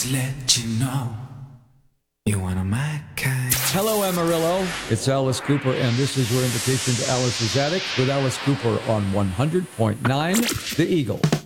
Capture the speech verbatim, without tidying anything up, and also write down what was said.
to let you know you're one of my kind. Hello, Amarillo. It's Alice Cooper, and this is your invitation to Alice's Attic with Alice Cooper on one hundred point nine The Eagle.